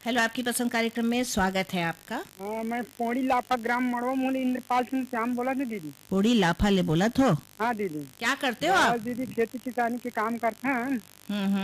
Hello, आपकी पसंद कार्यक्रम में स्वागत है आपका। मैं पौड़ी लापा ग्राम मड़वा मूल इंद्रपाल सिंह श्याम बोला था दीदी। पोड़ी लाफा ले बोला थो। हाँ दीदी। क्या करते हो आप? बस दीदी खेती किसानी के काम करते हैं। हम्म।